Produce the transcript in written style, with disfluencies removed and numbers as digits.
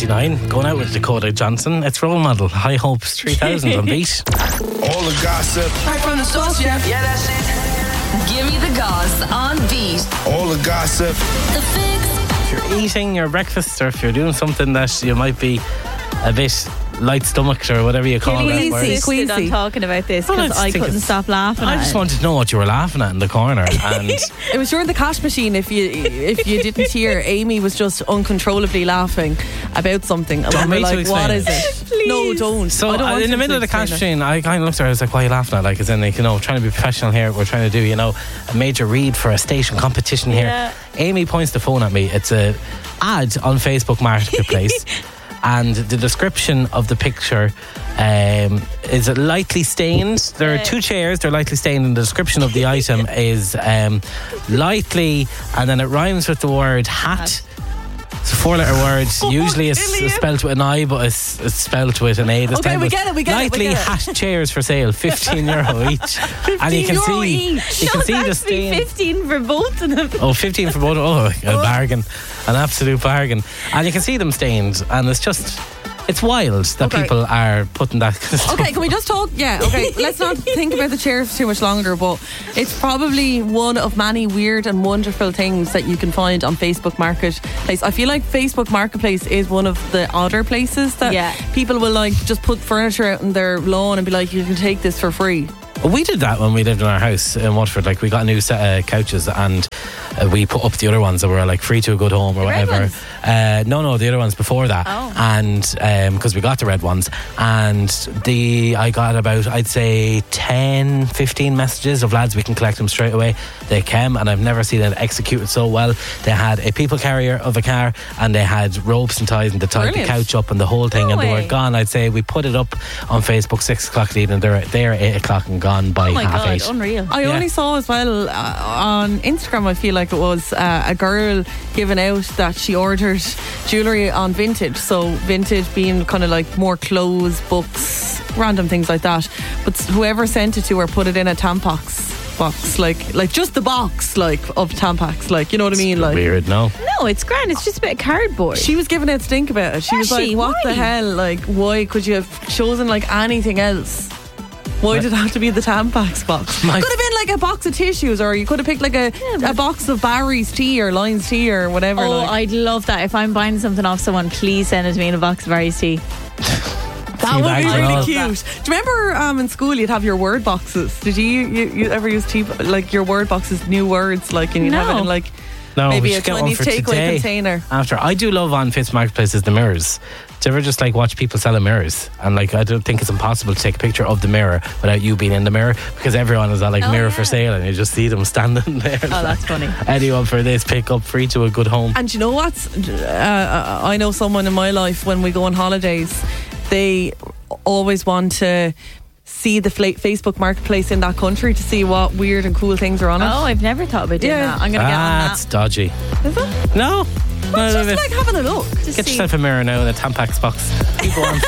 9:39, going out with Dakota Johnson. It's Role Model, High Hopes 3000 on Beat. All the gossip. Right from the source, yeah. Yeah, that's it. Give me the goss on Beat. All the gossip. The Fix. If you're eating your breakfast or if you're doing something that you might be a bit light stomached or whatever you call it. Insisted on talking about this because I couldn't stop laughing. I just wanted to know what you were laughing at in the corner. And it was during the cash machine. If you didn't hear, Amy was just uncontrollably laughing about something. And we were like, what is it? Please. No, don't. So in the middle of the cash machine, I kind of looked at her. I was like, "Why are you laughing at?" Like, as in, like, trying to be professional here. We're trying to do, a major read for a station competition here. Yeah. Amy points the phone at me. It's a ad on Facebook Marketplace. And the description of the picture is lightly stained. There are two chairs, they're lightly stained, and the description of the item is lightly, and then it rhymes with the word hat. It's a 4-letter word. Usually it's spelled with an I, but it's spelled with an A this time. We get it. Lightly hat chairs for sale, €15 each. And you can see the stain. 15 for both of them. Oh, 15 for both. Oh, a bargain. An absolute bargain. And you can see them stained, and it's wild that people are putting that kind of stuff. Okay, can we just talk? Yeah, okay. Let's not think about the chairs too much longer, but it's probably one of many weird and wonderful things that you can find on Facebook Marketplace. I feel like Facebook Marketplace is one of the odder places that people will just put furniture out in their lawn and be like, you can take this for free. We did that when we lived in our house in Watford. Like, we got a new set of couches and we put up the other ones that were like free to a good home or whatever. No, the other ones before that. Oh. And because we got the red ones, and I got about, I'd say 10, 15 messages of lads, we can collect them straight away. They came, and I've never seen it executed so well. They had a people carrier of a car, and they had ropes and ties, and they tied the couch up and the whole thing, and they were gone. I'd say we put it up on Facebook 6 o'clock in the evening. They're there at 8 o'clock and gone by half 8. Unreal. I only saw as well on Instagram, I feel like it was a girl giving out that she ordered jewellery on Vinted. So Vinted being kind of like more clothes, books, random things like that. But whoever sent it to her put it in a Tampax box, like just the box of Tampax, you know what I mean? Like, weird, no, it's grand. It's just a bit of cardboard. She was giving out stink about it. She was like, what the hell? Like, why could you have chosen anything else? Why did it have to be the Tampax box? Could have been like a box of tissues, or you could have picked like a box of Barry's tea or Lyons tea or whatever. Oh, I'd love that. If I'm buying something off someone, please send it to me in a box of Barry's tea. That would be really cute. Do you remember in school you'd have your word boxes? Did you ever use your word boxes, new words, and you'd have it in no, maybe we a should get one Chinese for takeaway today. container? After, I do love on Facebook Marketplace is the mirrors. Do you ever just watch people selling mirrors? And I don't think it's impossible to take a picture of the mirror without you being in the mirror, because everyone is at mirror for sale, and you just see them standing there. Oh, that's funny. Anyone for this, pick up, free to a good home. And you know what? I know someone in my life, when we go on holidays, they always want to see the Facebook Marketplace in that country to see what weird and cool things are on it. Oh, I've never thought about doing that. I'm going to get on that. That's dodgy. Is it? No. Well, it's just having a look. Get yourself a mirror now in a Tampax box. Keep going.